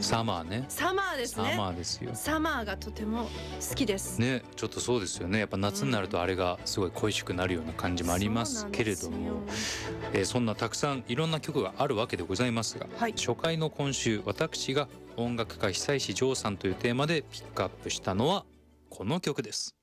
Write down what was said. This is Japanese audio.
サマーね。 サマーですね。 サマーですよ。 サマーがとても好きですね、ちょっとそうですよね。やっぱ夏になるとあれがすごい恋しくなるような感じもありますけれども、そんなたくさんいろんな曲があるわけでございますが、 はい、 初回の今週私が音楽家久石譲さんというテーマでピックアップしたのはこの曲です。